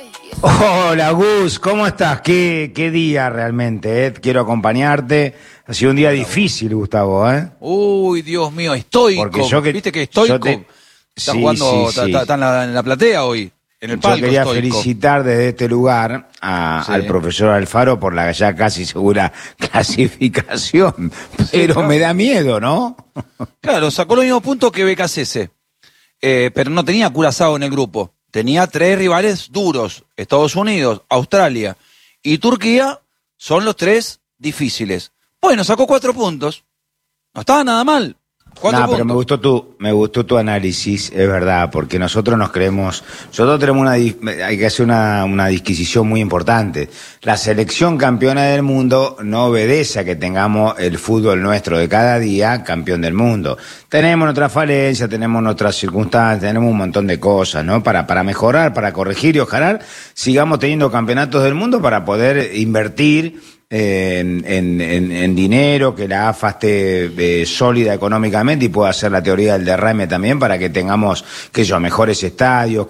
Hola Gus, ¿cómo estás? ¿Qué día realmente? Quiero acompañarte. Ha sido un día difícil, Gustavo, ¿eh? Uy, Dios mío, estoico. Porque yo que, ¿Viste que estoico está Sí, jugando, sí, sí. está en la platea hoy, en el Yo palco quería estoico? felicitar desde este lugar Sí. al profesor Alfaro por la ya casi segura clasificación, pero claro. me da miedo, ¿no? Claro, sacó los mismos puntos que BKCS, pero no tenía Curazao en el grupo. Tenía 3 rivales duros, Estados Unidos, Australia y Turquía son los 3 difíciles. Bueno, sacó 4 puntos, no estaba nada mal. 4 No, puntos. pero me gustó tu análisis, es verdad, porque nosotros tenemos hay que hacer una disquisición muy importante. La selección campeona del mundo no obedece a que tengamos el fútbol nuestro de cada día campeón del mundo. Tenemos nuestras falencias, tenemos nuestras circunstancias, tenemos un montón de cosas, ¿no? Para mejorar, para corregir y ojalá sigamos teniendo campeonatos del mundo para poder invertir en dinero, que la AFA esté sólida económicamente y pueda hacer la teoría del derrame también para que tengamos, mejores estadios,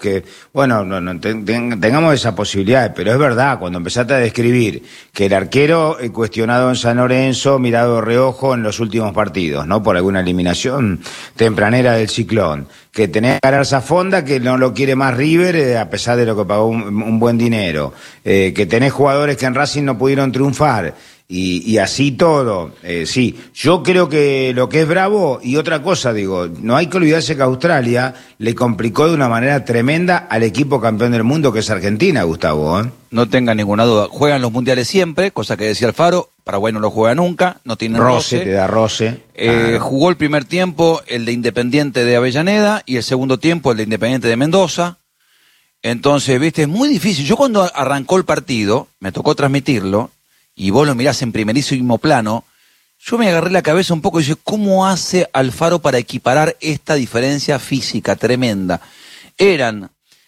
tengamos esas posibilidades. Pero es verdad, cuando empezaste a describir que el arquero cuestionado en San Lorenzo, mirado de reojo en los últimos partidos, ¿no? Por alguna eliminación tempranera del Ciclón, que tenés que ganar Fonda, que no lo quiere más River, a pesar de lo que pagó un buen dinero, que tenés jugadores que en Racing no pudieron triunfar, y así todo. Sí, yo creo que lo que es bravo, y otra cosa digo, no hay que olvidarse que Australia le complicó de una manera tremenda al equipo campeón del mundo que es Argentina, Gustavo, ¿eh? No tenga ninguna duda. Juegan los mundiales siempre, cosa que decía Alfaro. Paraguay no lo juega nunca, no tiene roce. Te da roce. Claro. Jugó el primer tiempo el de Independiente de Avellaneda y el segundo tiempo el de Independiente de Mendoza. Entonces, viste, es muy difícil. Yo cuando arrancó el partido, me tocó transmitirlo, y vos lo mirás en primerísimo plano, yo me agarré la cabeza un poco y dije, ¿cómo hace Alfaro para equiparar esta diferencia física tremenda? Eran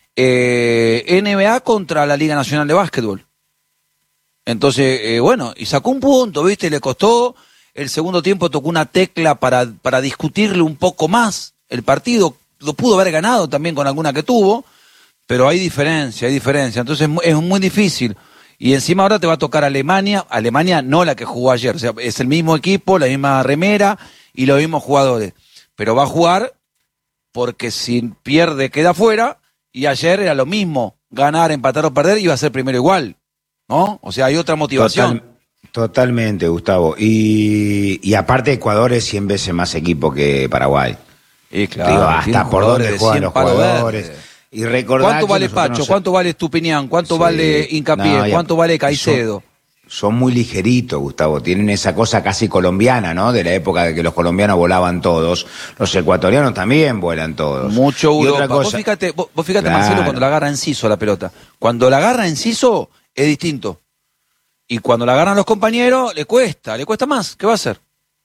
NBA contra la Liga Nacional de Básquetbol. Entonces, bueno, y sacó un punto, ¿viste? Le costó. El segundo tiempo tocó una tecla para discutirle un poco más el partido. Lo pudo haber ganado también con alguna que tuvo, pero hay diferencia. Entonces es muy difícil. Y encima ahora te va a tocar Alemania no la que jugó ayer. O sea, es el mismo equipo, la misma remera y los mismos jugadores. Pero va a jugar porque si pierde queda fuera. Y ayer era lo mismo, ganar, empatar o perder, iba a ser primero igual, ¿no? O sea, hay otra motivación. Totalmente, Gustavo. Y aparte Ecuador es 100 veces más equipo que Paraguay. Y claro, digo, hasta por dónde juegan los jugadores. Y recordá ¿cuánto vale Pacho? ¿Cuánto vale Estupiñán? ¿Cuánto vale Hincapié? ¿Cuánto vale Caicedo? Son muy ligeritos, Gustavo, tienen esa cosa casi colombiana, ¿no? De la época de que los colombianos volaban todos, los ecuatorianos también vuelan todos. Mucho Europa. Vos fíjate, claro. Marcelo, cuando la agarra Enciso la pelota. Cuando la agarra Enciso es distinto. Y cuando la agarran los compañeros, le cuesta más. ¿Qué va a hacer?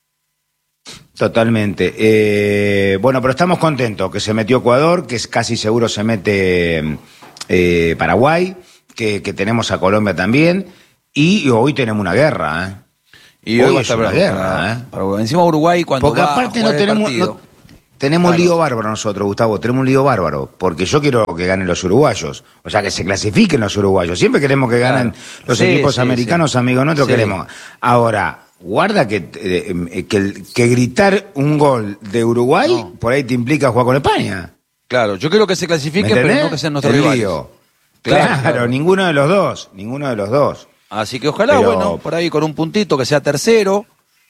Totalmente. Bueno, pero estamos contentos que se metió Ecuador, que es casi seguro se mete Paraguay, que tenemos a Colombia también. Y hoy tenemos una guerra, ¿eh? Y hoy va a estar una guerra, ¿eh? Encima Uruguay cuando porque va aparte a jugar tenemos lío bárbaro nosotros, Gustavo, tenemos un lío bárbaro, porque yo quiero que ganen los uruguayos, o sea, que se clasifiquen los uruguayos. Siempre queremos que ganen los equipos americanos, amigos nuestros, queremos. Ahora, guarda que gritar un gol de Uruguay, por ahí te implica jugar con España. Claro, yo quiero que se clasifiquen, pero no que sean nuestros rivales. Claro, ninguno de los dos. Así que ojalá, bueno, por ahí con un puntito que sea tercero,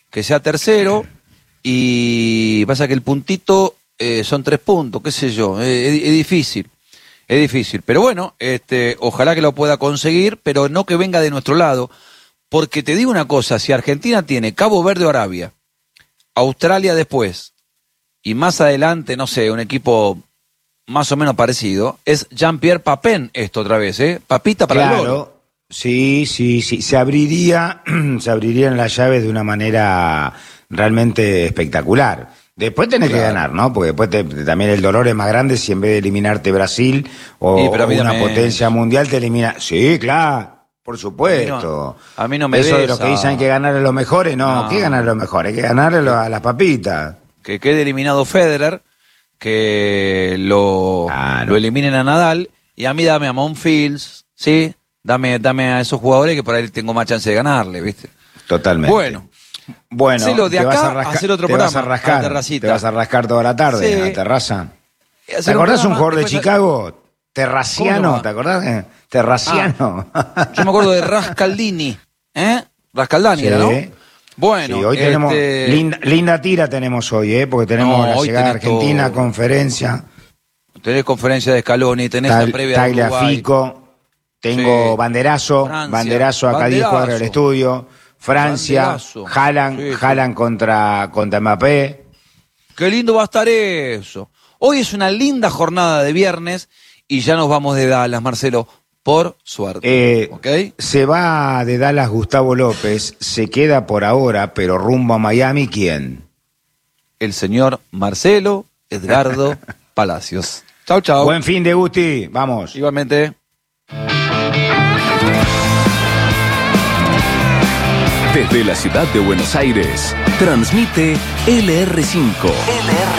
y pasa que el puntito son 3 puntos, qué sé yo, es difícil, pero bueno, ojalá que lo pueda conseguir, pero no que venga de nuestro lado, porque te digo una cosa, si Argentina tiene Cabo Verde o Arabia, Australia después, y más adelante, no sé, un equipo más o menos parecido, es Jean-Pierre Papin esto otra vez, Papita para el gol. Sí, se abrirían las llaves de una manera realmente espectacular. Después tenés que ganar, ¿no? Porque después también el dolor es más grande si en vez de eliminarte Brasil o una potencia mundial te elimina. Sí, claro, por supuesto. A mí no me eso de los que dicen que ganar a los mejores, no, ¿qué ganar a los mejores? Hay que ganarle a las papitas. Que quede eliminado Federer, que lo eliminen a Nadal y a mí dame a Monfils, ¿sí? Dame a esos jugadores que por ahí tengo más chance de ganarle, ¿viste? Totalmente. Bueno, hacelo de acá, hacer otro programa. Te vas a rascar toda la tarde Sí. en la terraza. Hacer ¿Te acordás un jugador de después- Chicago? Terraciano, ¿Cómo se llama? ¿te acordás? Terraciano. Yo me acuerdo de Rascaldini, ¿eh? Rascaldani Sí. era, ¿no? Bueno, Sí, hoy tenemos linda tira tenemos hoy, porque tenemos la hoy llegada tenés argentina, todo. conferencia, Tenés conferencia de Scaloni, tenés la previa de Uruguay. Tagliafico, tengo Sí. banderazo, Francia. banderazo acá 10 Banderazo. cuadras del estudio, Francia, Banderazo. Sí, Haaland contra Mbappé. Qué lindo va a estar eso. Hoy es una linda jornada de viernes y ya nos vamos de Dallas, Marcelo, por suerte. ¿Ok? Se va de Dallas Gustavo López, se queda por ahora, pero rumbo a Miami, ¿quién? El señor Marcelo Edgardo Palacios. Chau, chau. Buen fin de Gusti, vamos. Igualmente. Desde la ciudad de Buenos Aires, transmite LR5.